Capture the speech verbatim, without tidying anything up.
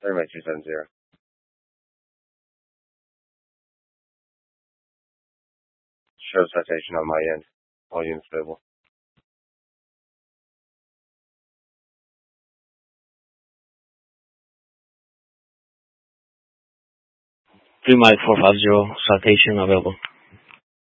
Runway two seven zero. Show citation on my end. All units available. Three Mike four five zero, citation available.